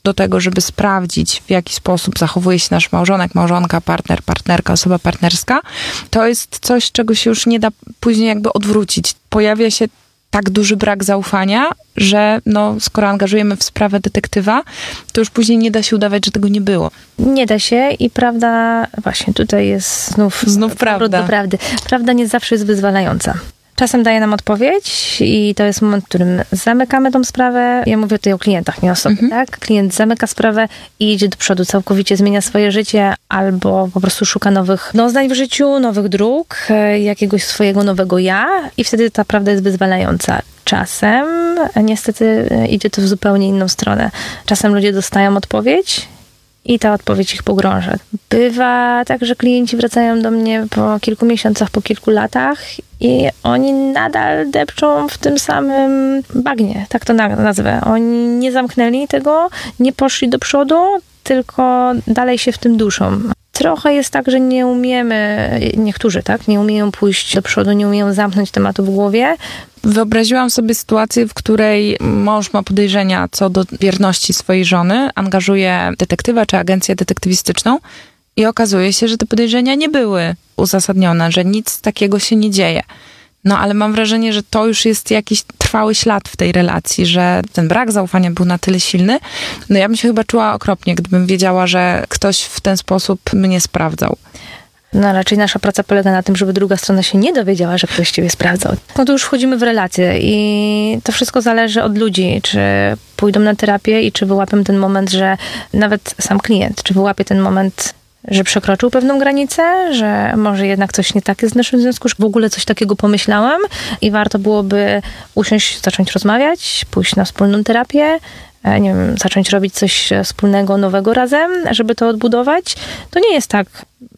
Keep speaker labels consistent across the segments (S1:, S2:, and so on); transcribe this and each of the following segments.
S1: do tego, żeby sprawdzić, w jaki sposób zachowuje się nasz małżonek, małżonka, partner, partnerka, osoba partnerska, to jest coś, czego się już nie da później jakby odwrócić. Pojawia się tak duży brak zaufania, że skoro angażujemy w sprawę detektywa, to już później nie da się udawać, że tego nie było.
S2: Nie da się i prawda, właśnie tutaj jest znów
S1: prawda.
S2: Do prawdy. Prawda nie zawsze jest wyzwalająca. Czasem daje nam odpowiedź i to jest moment, w którym zamykamy tą sprawę. Ja mówię tutaj o klientach, nie o sobie, tak? Klient zamyka sprawę i idzie do przodu, całkowicie zmienia swoje życie albo po prostu szuka nowych doznań w życiu, nowych dróg, jakiegoś swojego nowego ja i wtedy ta prawda jest wyzwalająca. Czasem niestety idzie to w zupełnie inną stronę. Czasem ludzie dostają odpowiedź i ta odpowiedź ich pogrąża. Bywa tak, że klienci wracają do mnie po kilku miesiącach, po kilku latach i oni nadal depczą w tym samym bagnie, tak to nazwę. Oni nie zamknęli tego, nie poszli do przodu, tylko dalej się w tym duszą. Trochę jest tak, że nie umiemy, niektórzy, tak, nie umieją pójść do przodu, nie umieją zamknąć tematu w głowie.
S1: Wyobraziłam sobie sytuację, w której mąż ma podejrzenia co do wierności swojej żony, angażuje detektywa czy agencję detektywistyczną i okazuje się, że te podejrzenia nie były uzasadnione, że nic takiego się nie dzieje. Ale mam wrażenie, że to już jest jakiś trwały ślad w tej relacji, że ten brak zaufania był na tyle silny. Ja bym się chyba czuła okropnie, gdybym wiedziała, że ktoś w ten sposób mnie sprawdzał.
S2: Raczej nasza praca polega na tym, żeby druga strona się nie dowiedziała, że ktoś ciebie sprawdzał. To już wchodzimy w relacje i to wszystko zależy od ludzi, czy pójdą na terapię i czy wyłapią ten moment, że nawet sam klient, czy wyłapie ten moment, że przekroczył pewną granicę, że może jednak coś nie tak jest w naszym związku, że w ogóle coś takiego pomyślałam i warto byłoby usiąść, zacząć rozmawiać, pójść na wspólną terapię, nie wiem, zacząć robić coś wspólnego, nowego razem, żeby to odbudować. To nie jest tak,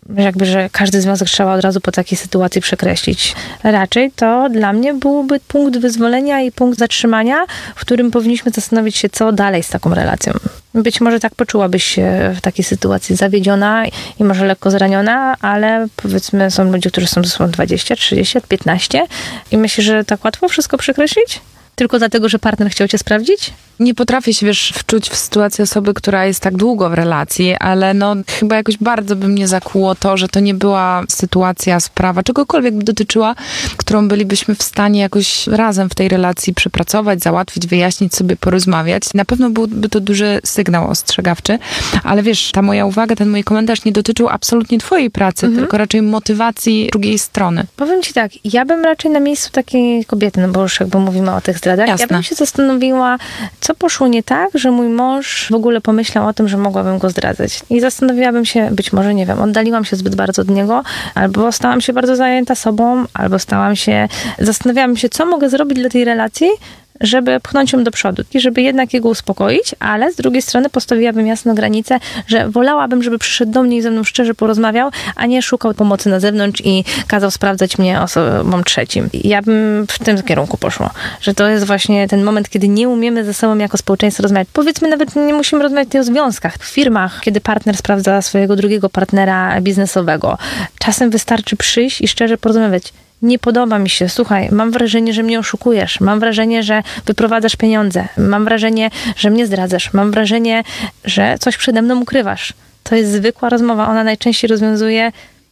S2: że każdy związek trzeba od razu po takiej sytuacji przekreślić. Raczej to dla mnie byłby punkt wyzwolenia i punkt zatrzymania, w którym powinniśmy zastanowić się, co dalej z taką relacją. Być może tak poczułabyś się w takiej sytuacji zawiedziona i może lekko zraniona, ale powiedzmy są ludzie, którzy są ze sobą 20, 30, 15 i myślisz, że tak łatwo wszystko przekreślić? Tylko dlatego, że partner chciał cię sprawdzić?
S1: Nie potrafię się, wczuć w sytuację osoby, która jest tak długo w relacji, ale chyba jakoś bardzo by mnie zakłuło to, że to nie była sytuacja, sprawa, czegokolwiek by dotyczyła, którą bylibyśmy w stanie jakoś razem w tej relacji przepracować, załatwić, wyjaśnić sobie, porozmawiać. Na pewno byłby to duży sygnał ostrzegawczy, ale ta moja uwaga, ten mój komentarz nie dotyczył absolutnie twojej pracy, tylko raczej motywacji drugiej strony.
S2: Powiem ci tak, ja bym raczej na miejscu takiej kobiety, bo już jakby mówimy o tych zdradach,
S1: Jasne.
S2: Ja bym się zastanowiła, co poszło nie tak, że mój mąż w ogóle pomyślał o tym, że mogłabym go zdradzać. I zastanowiłabym się, być może, nie wiem, oddaliłam się zbyt bardzo od niego, albo stałam się bardzo zajęta sobą, albo zastanawiałam się, co mogę zrobić dla tej relacji, żeby pchnąć ją do przodu i żeby jednak jego uspokoić, ale z drugiej strony postawiłabym jasno granicę, że wolałabym, żeby przyszedł do mnie i ze mną szczerze porozmawiał, a nie szukał pomocy na zewnątrz i kazał sprawdzać mnie osobom trzecim. Ja bym w tym kierunku poszła, że to jest właśnie ten moment, kiedy nie umiemy ze sobą jako społeczeństwo rozmawiać. Powiedzmy, nawet nie musimy rozmawiać tutaj o związkach. W firmach, kiedy partner sprawdza swojego drugiego partnera biznesowego, czasem wystarczy przyjść i szczerze porozmawiać. Nie podoba mi się, słuchaj, mam wrażenie, że mnie oszukujesz, mam wrażenie, że wyprowadzasz pieniądze, mam wrażenie, że mnie zdradzasz, mam wrażenie, że coś przede mną ukrywasz. To jest zwykła rozmowa, ona najczęściej rozwiązuje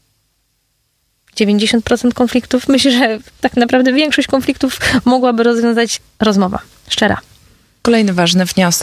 S2: 90% konfliktów. Myślę, że tak naprawdę większość konfliktów mogłaby rozwiązać rozmowa szczera.
S1: Kolejny ważny wniosek.